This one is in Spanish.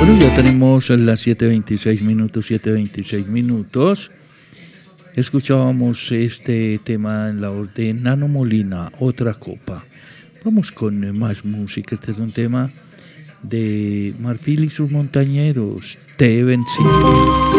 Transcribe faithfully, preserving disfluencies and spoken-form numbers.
Bueno, ya tenemos las siete veintiséis minutos, siete veintiséis minutos. Escuchábamos este tema en la voz de Nano Molina, Otra Copa. Vamos con más música. Este es un tema de Marfil y sus montañeros, Te he vencido.